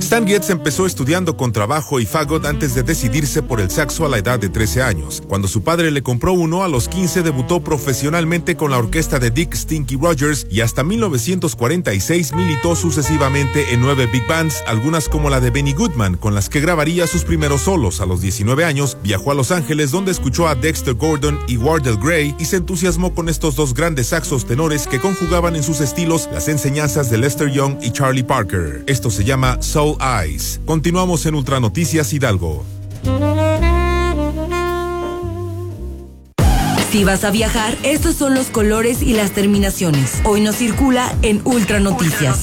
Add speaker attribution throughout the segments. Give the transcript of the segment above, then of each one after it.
Speaker 1: Stan Getz empezó estudiando contrabajo y fagot antes de decidirse por el saxo a la edad de 13 años. Cuando su padre le compró uno, a los 15 debutó profesionalmente con la orquesta de Dick Stinky Rogers y hasta 1946 militó sucesivamente en 9 big bands, algunas como la de Benny Goodman, con las que grabaría sus primeros solos. A los 19 años viajó a Los Ángeles, donde escuchó a Dexter Gordon y Wardell Gray y se entusiasmó con estos dos grandes saxos tenores que conjugaban en sus estilos las enseñanzas de Lester Young y Charlie Parker. Esto se llama Soul Eyes. Continuamos en Ultra Noticias Hidalgo.
Speaker 2: Si vas a viajar, estos son los colores y las terminaciones. Hoy nos circula en Ultra Noticias.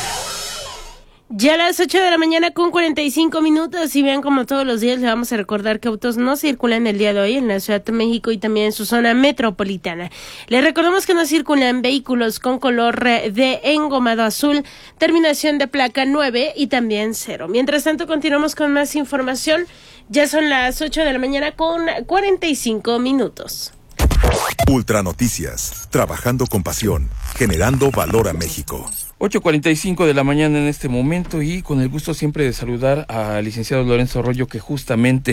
Speaker 3: Ya a las 8 de la mañana con 45 minutos y vean como todos los días le vamos a recordar que autos no circulan el día de hoy en la Ciudad de México y también en su zona metropolitana. Le recordamos que no circulan vehículos con color de engomado azul, terminación de placa 9 y también 0. Mientras tanto continuamos con más información. Ya son las 8 de la mañana con 45 minutos.
Speaker 4: Ultra Noticias, trabajando con pasión, generando valor a México.
Speaker 5: 8:45 de la mañana en este momento y con el gusto siempre de saludar al licenciado Lorenzo Arroyo, que justamente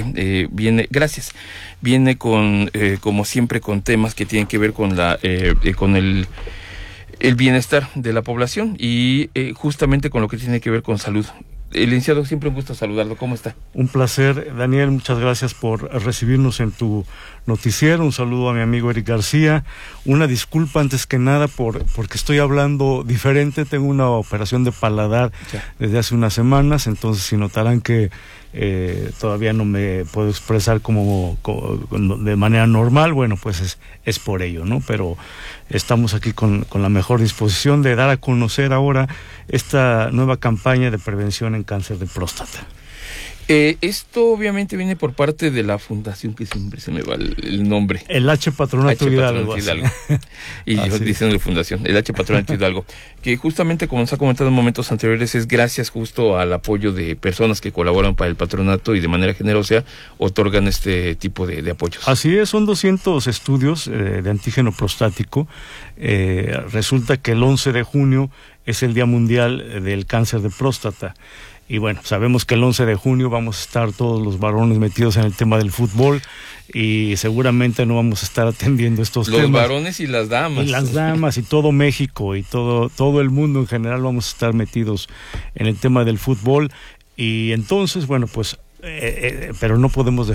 Speaker 5: viene con, como siempre, con temas que tienen que ver con el bienestar de la población y justamente con lo que tiene que ver con salud. Licenciado, siempre un gusto saludarlo. ¿Cómo está?
Speaker 6: Un placer, Daniel. Muchas gracias por recibirnos en tu noticiero. Un saludo a mi amigo Eric García. Una disculpa antes que nada porque estoy hablando diferente. Tengo una operación de paladar desde hace unas semanas, entonces si notarán que todavía no me puedo expresar como de manera normal, bueno, pues es por ello, ¿no? Pero estamos aquí con la mejor disposición de dar a conocer ahora esta nueva campaña de prevención en cáncer de próstata.
Speaker 5: Esto obviamente viene por parte de la fundación, que siempre se me va el nombre.
Speaker 6: El H. Patronato Hidalgo.
Speaker 5: Y yo diciendo fundación, el H. Patronato Hidalgo, que justamente, como nos ha comentado en momentos anteriores, es gracias justo al apoyo de personas que colaboran para el patronato y de manera generosa otorgan este tipo de apoyos.
Speaker 6: Así es, son 200 estudios de antígeno prostático. Resulta que el 11 de junio es el Día Mundial del Cáncer de Próstata. Y bueno, sabemos que el 11 de junio vamos a estar todos los varones metidos en el tema del fútbol y seguramente no vamos a estar atendiendo estos temas.
Speaker 5: Los varones y las damas.
Speaker 6: Y las damas y todo México y todo el mundo en general vamos a estar metidos en el tema del fútbol. Y entonces, bueno, pues, pero no podemos